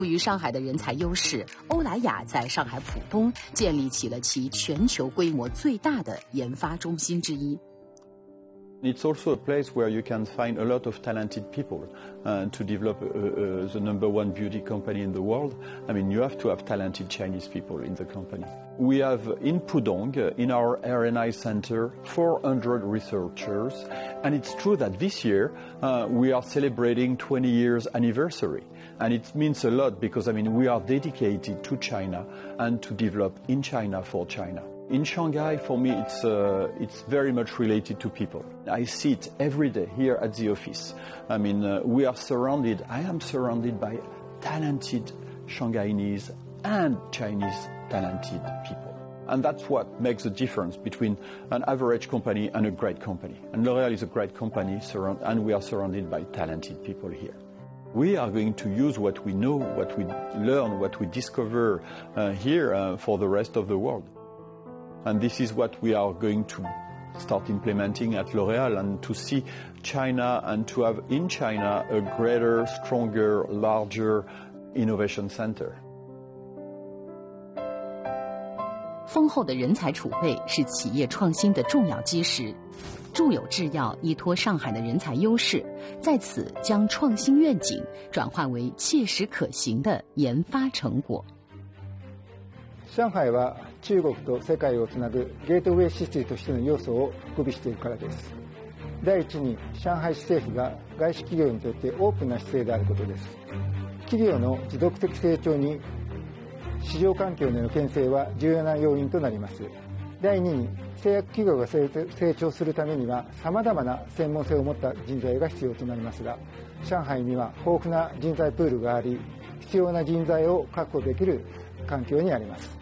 由于上海的人才优势，欧莱雅在上海浦东建立起了其全球规模最大的研发中心之一。 It's also a place where you can find a lot of talented people to develop the #1 beauty company in the world. I mean, you have to have talented Chinese people in the company. We have in Pudong, in our R&I center, 400 researchers. And it's true that this year we are celebrating 20 years anniversary. And it means a lot because, I mean, we are dedicated to China and to develop in China for China. In Shanghai, for me, it's very much related to people. I see it every day here at the office. I mean, I am surrounded by talented Shanghainese and Chinese talented people. And that's what makes the difference between an average company and a great company. And L'Oréal is a great company, and we are surrounded by talented people here. We are going to use what we know, what we learn, what we discover here for the rest of the world. And this is what we are going to start implementing at L'Oréal, and to see China and to have in China a greater, stronger, larger innovation center. 丰厚的人才储备是企业创新的重要基石。住友制药依托上海的人才优势，在此将创新愿景转化为切实可行的研发成果。 上海は中国と世界をつなぐゲートウェイシティとしての要素を具備しているからです。第一に、上海市政府が外資企業にとってオープンな姿勢であることです。企業の持続的成長に市場環境での牽制は重要な要因となります。第二に、製薬企業が成長するためには様々な専門性を持った人材が必要となりますが、上海には豊富な人材プールがあり、必要な人材を確保できる環境にあります。